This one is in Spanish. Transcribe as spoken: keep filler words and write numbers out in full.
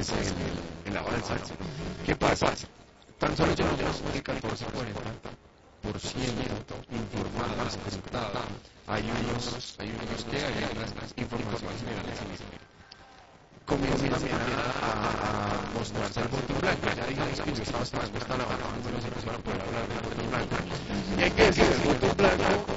avances en el, el avance, ¿no? ¿Qué pasa? Tan solo llevamos el catorce cuarenta por ciento informado, escrutado. Hay unos, hay unos que hay unas informaciones generales en esto. Comienzan a, a mostrarse el voto blanco. Ya digamos que yo estaba esperando hasta la hora número cero para poder hablar del voto blanco. Y hay que decir, el voto blanco